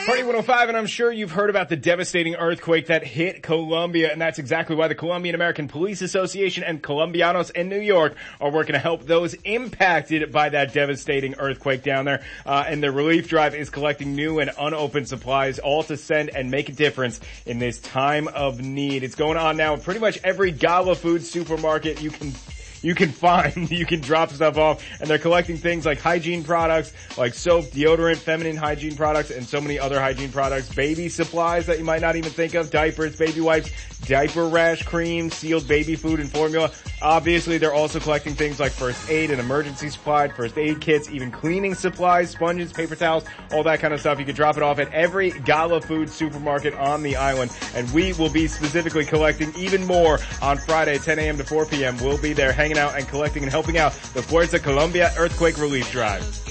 Party 105, and I'm sure you've heard about the devastating earthquake that hit Colombia, and that's exactly why the Colombian American Police Association and Colombianos in New York are working to help those impacted by that devastating earthquake down there. And the relief drive is collecting new and unopened supplies, all to send and make a difference in this time of need. It's going on now in pretty much every Gala Foods supermarket you can find. You can drop stuff off, and they're collecting things like hygiene products, like soap, deodorant, feminine hygiene products, and so many other hygiene products, baby supplies that you might not even think of, diapers, baby wipes, diaper rash cream, sealed baby food and formula. Obviously, they're also collecting things like first aid and emergency supply, first aid kits, even cleaning supplies, sponges, paper towels, all that kind of stuff. You can drop it off at every Gala Foods supermarket on the island, and we will be specifically collecting even more on Friday, 10 a.m. to 4 p.m. We'll be there hanging out and collecting and helping out the Fuerza Colombia Earthquake Relief Drive.